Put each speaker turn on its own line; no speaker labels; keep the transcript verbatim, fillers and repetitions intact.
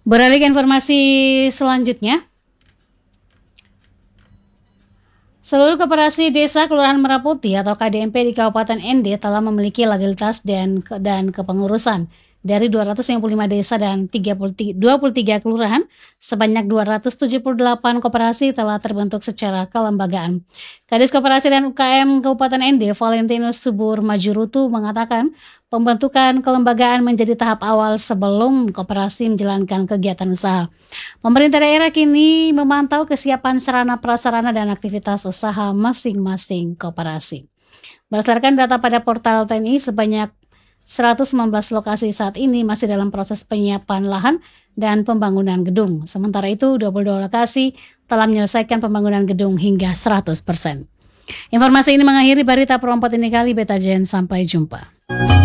Beralih ke informasi selanjutnya. Seluruh koperasi desa Kelurahan Merah Putih atau K D M P di Kabupaten N D telah memiliki legalitas dan dan kepengurusan. Dari dua ratus lima puluh lima desa dan dua puluh tiga kelurahan, sebanyak dua ratus tujuh puluh delapan koperasi telah terbentuk secara kelembagaan. Kadis Koperasi dan U K M Kabupaten N D, Valentinus Subur Majurutu, mengatakan pembentukan kelembagaan menjadi tahap awal sebelum koperasi menjalankan kegiatan usaha. Pemerintah daerah kini memantau kesiapan sarana prasarana dan aktivitas usaha masing-masing koperasi. Berdasarkan data pada portal T N I, sebanyak seratus sembilan belas lokasi saat ini masih dalam proses penyiapan lahan dan pembangunan gedung. Sementara itu, dua puluh dua lokasi telah menyelesaikan pembangunan gedung hingga seratus persen. Informasi ini mengakhiri berita perempat ini kali. Beta Jen, sampai jumpa.